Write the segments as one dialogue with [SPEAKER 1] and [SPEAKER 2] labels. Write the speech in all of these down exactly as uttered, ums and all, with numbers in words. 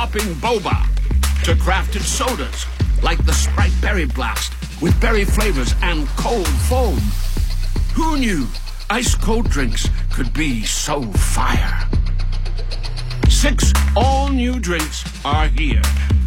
[SPEAKER 1] popping boba to crafted sodas like the Sprite Berry Blast with berry flavors and cold foam. Who knew ice-cold drinks could be so fire? Six all-new drinks are here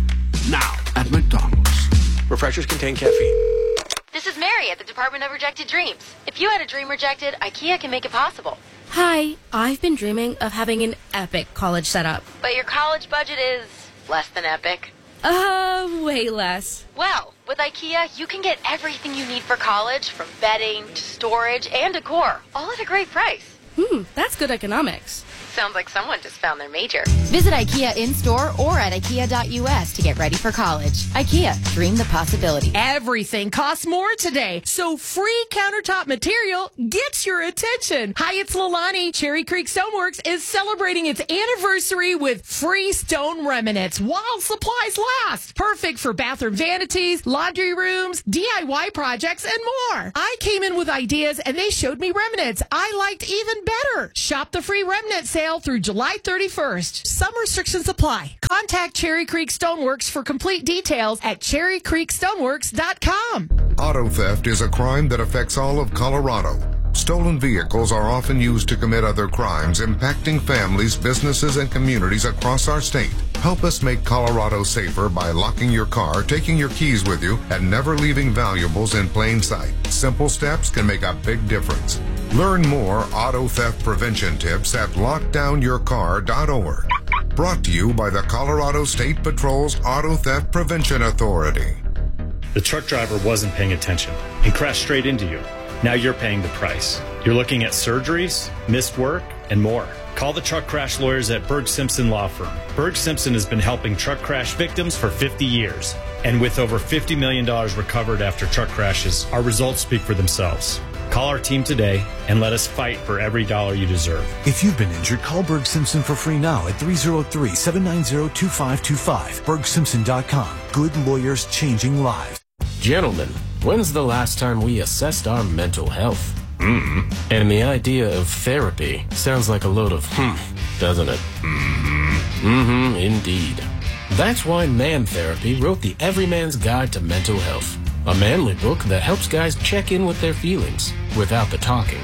[SPEAKER 1] now at McDonald's.
[SPEAKER 2] Refreshers contain caffeine.
[SPEAKER 3] This is Mary at the Department of Rejected Dreams. If you had a dream rejected, IKEA can make it possible.
[SPEAKER 4] Hi, I've been dreaming of having an epic college setup.
[SPEAKER 3] But your college budget is less than epic.
[SPEAKER 4] Uh, way less.
[SPEAKER 3] Well, with IKEA, you can get everything you need for college, from bedding to storage and decor, all at a great price.
[SPEAKER 4] Hmm, that's good economics.
[SPEAKER 3] Sounds like someone just found their major.
[SPEAKER 5] Visit IKEA in-store or at ikea dot u s to get ready for college. IKEA, dream the possibility.
[SPEAKER 6] Everything costs more today, so free countertop material gets your attention. Hyatt's Lilani Cherry Creek Stoneworks is celebrating its anniversary with free stone remnants while supplies last. Perfect for bathroom vanities, laundry rooms, D I Y projects, and more. I came in with ideas and they showed me remnants I liked even better. Shop the free remnant sale through July thirty-first. Some restrictions apply. Contact Cherry Creek Stoneworks for complete details at cherry creek stoneworks dot com.
[SPEAKER 7] Auto theft is a crime that affects all of Colorado. Stolen vehicles are often used to commit other crimes, impacting families, businesses, and communities across our state. Help us make Colorado safer by locking your car, taking your keys with you, and never leaving valuables in plain sight. Simple steps can make a big difference. Learn more auto theft prevention tips at lock down your car dot org. Brought to you by the Colorado State Patrol's Auto Theft Prevention Authority.
[SPEAKER 8] The truck driver wasn't paying attention and crashed straight into you. Now you're paying the price. You're looking at surgeries, missed work, and more. Call the truck crash lawyers at Berg Simpson Law Firm. Berg Simpson has been helping truck crash victims for fifty years. And with over fifty million dollars recovered after truck crashes, our results speak for themselves. Call our team today and let us fight for every dollar you deserve.
[SPEAKER 9] If you've been injured, call Berg Simpson for free now at three oh three, seven nine zero, two five two five. berg simpson dot com. Good lawyers changing lives.
[SPEAKER 10] Gentlemen, when's the last time we assessed our mental health? Mm-hmm. And the idea of therapy sounds like a load of hmm, doesn't it? Mm-hmm. Mm-hmm, indeed. That's why Man Therapy wrote the Everyman's Guide to Mental Health, a manly book that helps guys check in with their feelings without the talking.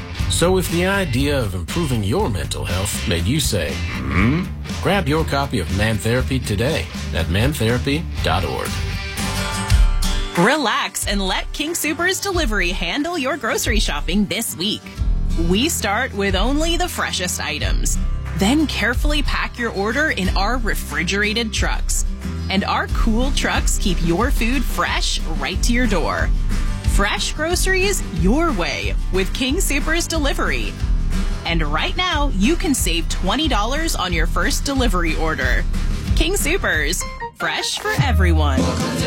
[SPEAKER 10] So if the idea of improving your mental health made you say, hmm, grab your copy of Man Therapy today at man therapy dot org.
[SPEAKER 11] Relax and let King Soopers Delivery handle your grocery shopping this week. We start with only the freshest items. Then carefully pack your order in our refrigerated trucks. And our cool trucks keep your food fresh right to your door. Fresh groceries your way with King Soopers Delivery. And right now, you can save twenty dollars on your first delivery order. King Soopers, fresh for everyone.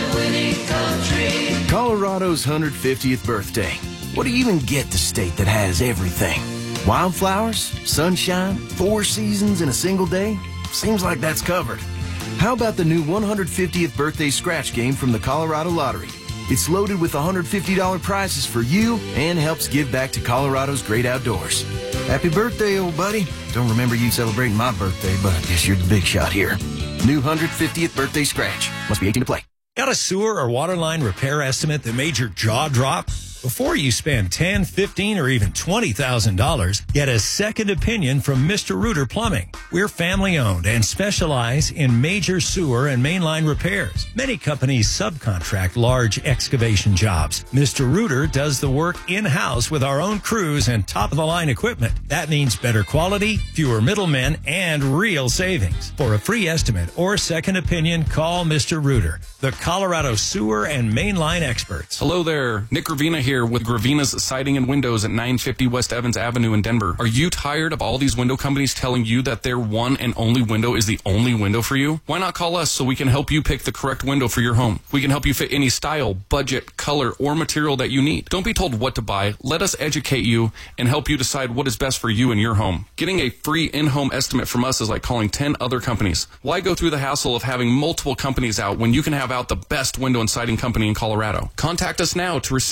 [SPEAKER 12] Colorado's one hundred fiftieth birthday. What do you even get the state that has everything? Wildflowers, sunshine, four seasons in a single day? Seems like that's covered. How about the new one hundred fiftieth birthday scratch game from the Colorado Lottery? It's loaded with one hundred fifty dollars prizes for you and helps give back to Colorado's great outdoors. Happy birthday, old buddy. Don't remember you celebrating my birthday, but I guess you're the big shot here. New one hundred fiftieth birthday scratch. Must be eighteen to play.
[SPEAKER 13] Got a sewer or water line repair estimate that made your jaw drop? Before you spend ten thousand dollars, fifteen thousand dollars, or even twenty thousand dollars, get a second opinion from Mister Reuter Plumbing. We're family-owned and specialize in major sewer and mainline repairs. Many companies subcontract large excavation jobs. Mister Reuter does the work in-house with our own crews and top-of-the-line equipment. That means better quality, fewer middlemen, and real savings. For a free estimate or second opinion, call Mister Reuter, the Colorado sewer and mainline experts.
[SPEAKER 14] Hello there, Nick Gravina here with Gravina's Siding and Windows at nine fifty West Evans Avenue in Denver. Are you tired of all these window companies telling you that their one and only window is the only window for you? Why not call us so we can help you pick the correct window for your home? We can help you fit any style, budget, color, or material that you need. Don't be told what to buy. Let us educate you and help you decide what is best for you and your home. Getting a free in-home estimate from us is like calling ten other companies. Why go through the hassle of having multiple companies out when you can have out the best window and siding company in Colorado? Contact us now to receive one hundred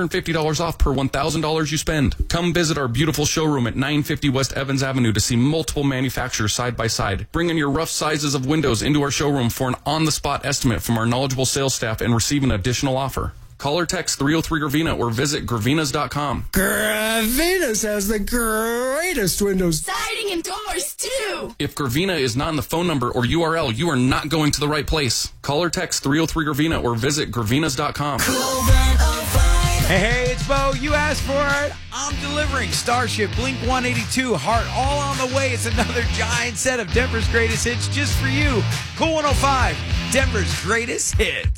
[SPEAKER 14] hundred fifty dollars off per one thousand dollars you spend. Come visit our beautiful showroom at nine fifty West Evans Avenue to see multiple manufacturers side by side. Bring in your rough sizes of windows into our showroom for an on-the-spot estimate from our knowledgeable sales staff and receive an additional offer. Call or text three oh three Gravina or visit gravinas dot com.
[SPEAKER 15] Gravinas has the greatest windows,
[SPEAKER 16] siding, and doors, too.
[SPEAKER 14] If Gravina is not in the phone number or U R L, you are not going to the right place. Call or text three oh three Gravina or visit gravinas dot com.
[SPEAKER 17] Hey, hey, it's Bo. You asked for it. I'm delivering. Starship, Blink one eighty-two, Heart, all on the way. It's another giant set of Denver's greatest hits just for you. Cool one oh five, Denver's greatest hits.